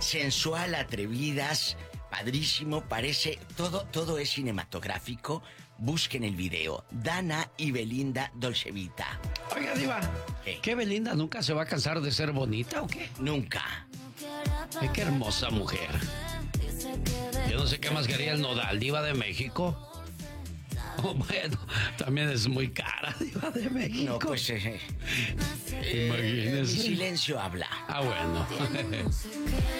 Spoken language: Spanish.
sensual, atrevidas, padrísimo, parece, todo es cinematográfico. Busquen el video, Dana y Belinda Dolce Vita. Oiga, Diva, ¿qué Belinda nunca se va a cansar de ser bonita o qué? Nunca. Ay, qué hermosa mujer. Yo no sé qué más quería el Nodal, Diva de México. Oh, bueno, también es muy cara, Diva de México. No, pues... Imagínese. Mi silencio habla. Ah, bueno.